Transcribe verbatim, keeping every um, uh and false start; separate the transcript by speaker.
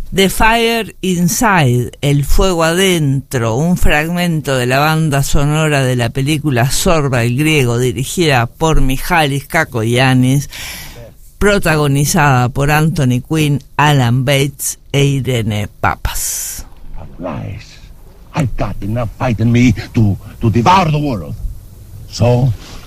Speaker 1: The Fire Inside, El Fuego Adentro, un fragmento de la banda sonora de la película Zorba el Griego, dirigida por Mihalis Kakoyannis, protagonizada por Anthony Quinn, Alan Bates e Irene Papas.
Speaker 2: Lies. I've got enough fight in me to, to devour the world. So,